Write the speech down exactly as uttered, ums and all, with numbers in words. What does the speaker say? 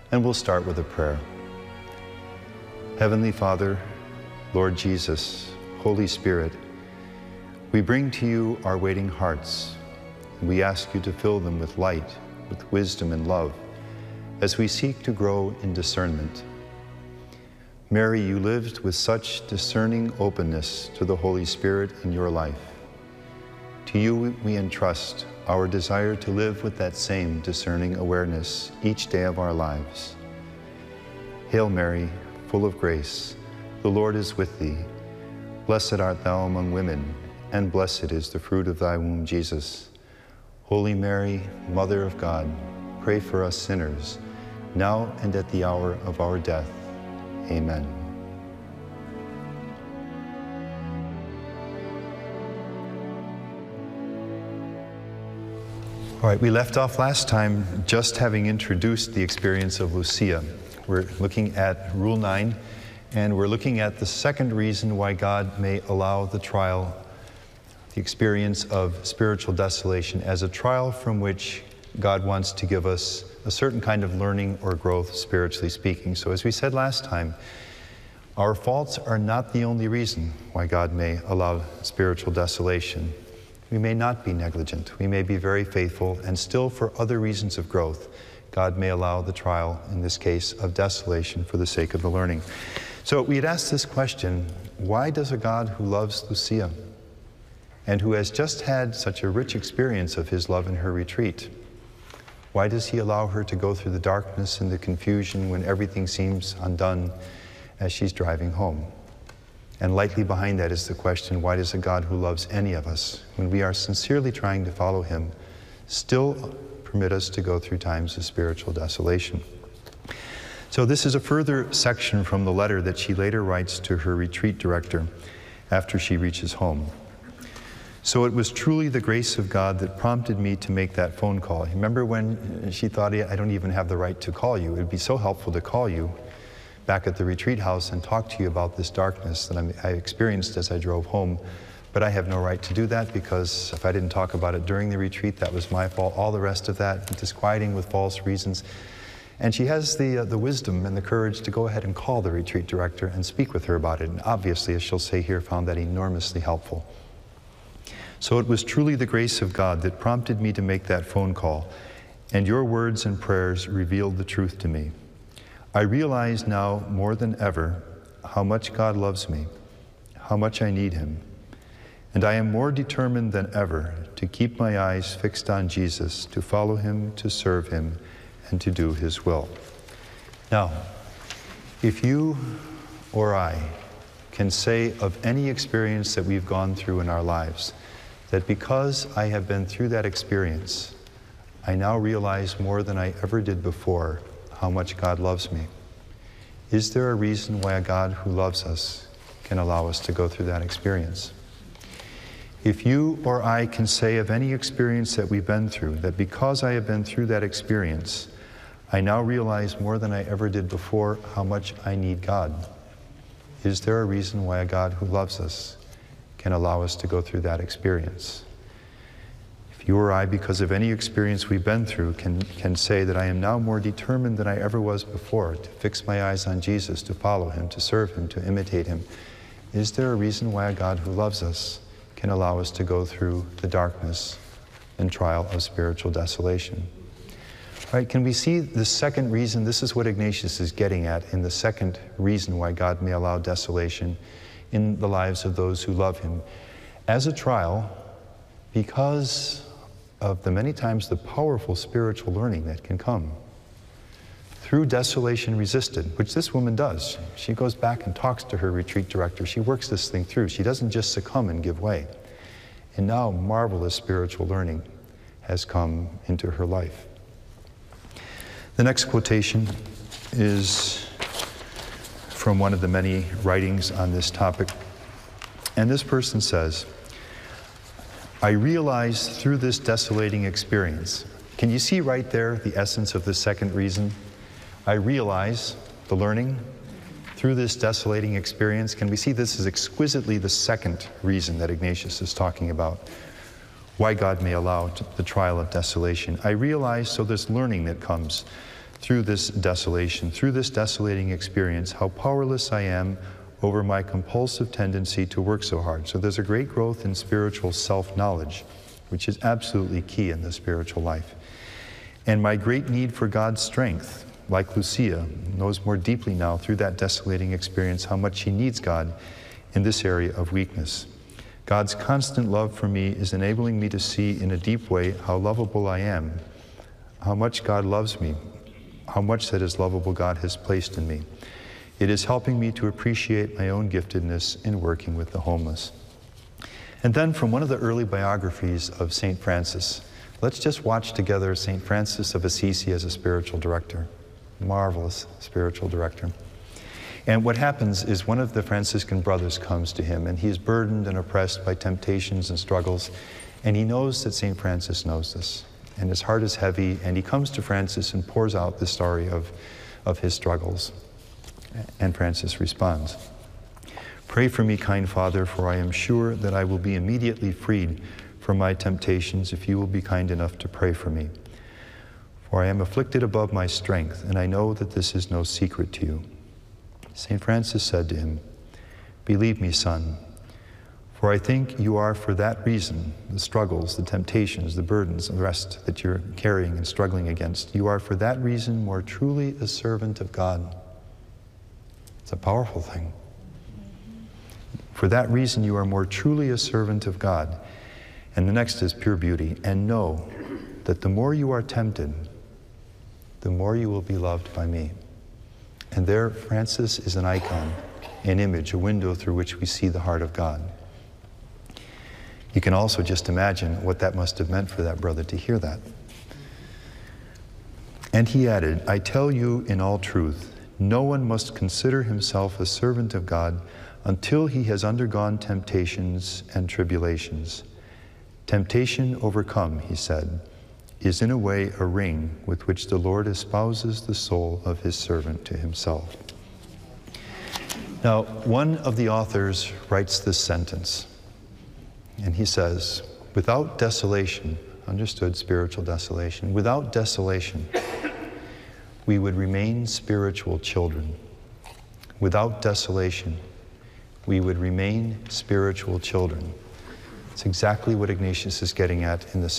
And we'll start with a prayer. Heavenly Father, Lord Jesus, Holy Spirit, we bring to you our waiting hearts, and we ask you to fill them with light, with wisdom and love, as we seek to grow in discernment. Mary, you lived with such discerning openness to the Holy Spirit in your life. To you we entrust our desire to live with that same discerning awareness each day of our lives. Hail Mary, full of grace, the Lord is with thee. Blessed art thou among women, and blessed is the fruit of thy womb, Jesus. Holy Mary, Mother of God, pray for us sinners, now and at the hour of our death. Amen. All right, we left off last time just having introduced the experience of Lucia. We're looking at Rule nine, and we're looking at the second reason why God may allow the trial, the experience of spiritual desolation, as a trial from which God wants to give us a certain kind of learning or growth, spiritually speaking. So as we said last time, our faults are not the only reason why God may allow spiritual desolation. We may not be negligent. We may be very faithful, and still for other reasons of growth, God may allow the trial, in this case, of desolation for the sake of the learning. So we had asked this question, why does a God who loves Lucia and who has just had such a rich experience of his love in her retreat, why does he allow her to go through the darkness and the confusion when everything seems undone as she's driving home? And lightly behind that is the question, why does a God who loves any of us, when we are sincerely trying to follow him, still permit us to go through times of spiritual desolation? So this is a further section from the letter that she later writes to her retreat director after she reaches home. So it was truly the grace of God that prompted me to make that phone call. Remember when she thought, I don't even have the right to call you. It would be so helpful to call you back at the retreat house and talk to you about this darkness that I'm, I experienced as I drove home. But I have no right to do that, because if I didn't talk about it during the retreat, that was my fault. All the rest of that, disquieting with false reasons. And she has the, uh, the wisdom and the courage to go ahead and call the retreat director and speak with her about it. And obviously, as she'll say here, found that enormously helpful. So it was truly the grace of God that prompted me to make that phone call, and your words and prayers revealed the truth to me. I realize now more than ever how much God loves me, how much I need him, and I am more determined than ever to keep my eyes fixed on Jesus, to follow him, to serve him, and to do his will. Now, if you or I can say of any experience that we've gone through in our lives, that because I have been through that experience, I now realize more than I ever did before how much God loves me. Is there a reason why a God who loves us can allow us to go through that experience? If you or I can say of any experience that we've been through, that because I have been through that experience, I now realize more than I ever did before how much I need God, is there a reason why a God who loves us can allow us to go through that experience? If you or I, because of any experience we've been through, can, can say that I am now more determined than I ever was before to fix my eyes on Jesus, to follow him, to serve him, to imitate him, is there a reason why a God who loves us can allow us to go through the darkness and trial of spiritual desolation? All right, can we see the second reason? This is what Ignatius is getting at in the second reason why God may allow desolation in the lives of those who love him. As a trial, because of the many times the powerful spiritual learning that can come through desolation resisted, which this woman does. She goes back and talks to her retreat director. She works this thing through. She doesn't just succumb and give way. And now marvelous spiritual learning has come into her life. The next quotation is from one of the many writings on this topic. And this person says, I realized through this desolating experience. Can you see right there the essence of the second reason? I realize the learning through this desolating experience. Can we see this is exquisitely the second reason that Ignatius is talking about? Why God may allow the trial of desolation. I realize, so there's learning that comes through this desolation, through this desolating experience, how powerless I am over my compulsive tendency to work so hard. So there's a great growth in spiritual self-knowledge, which is absolutely key in the spiritual life. And my great need for God's strength, like Lucia, knows more deeply now through that desolating experience how much she needs God in this area of weakness. God's constant love for me is enabling me to see in a deep way how lovable I am, how much God loves me, how much that is lovable God has placed in me. It is helping me to appreciate my own giftedness in working with the homeless. And then from one of the early biographies of Saint Francis, let's just watch together Saint Francis of Assisi as a spiritual director. Marvelous spiritual director. And what happens is one of the Franciscan brothers comes to him, and he is burdened and oppressed by temptations and struggles, and he knows that Saint Francis knows this, and his heart is heavy, and he comes to Francis and pours out the story of, of his struggles. And Francis responds, "Pray for me, kind Father, for I am sure that I will be immediately freed from my temptations if you will be kind enough to pray for me. For I am afflicted above my strength, and I know that this is no secret to you." Saint Francis said to him, "Believe me, son, for I think you are for that reason, the struggles, the temptations, the burdens, and the rest that you're carrying and struggling against, you are for that reason more truly a servant of God." It's a powerful thing. For that reason you are more truly a servant of God. And the next is pure beauty. And know that the more you are tempted, the more you will be loved by me. And there, Francis is an icon, an image, a window through which we see the heart of God. You can also just imagine what that must have meant for that brother to hear that. And he added, "I tell you in all truth, no one must consider himself a servant of God until he has undergone temptations and tribulations. Temptation overcome," he said, "is in a way a ring with which the Lord espouses the soul of his servant to himself." Now, one of the authors writes this sentence, and he says, "Without desolation," understood spiritual desolation, "without desolation, we would remain spiritual children. Without desolation, we would remain spiritual children." It's exactly what Ignatius is getting at in the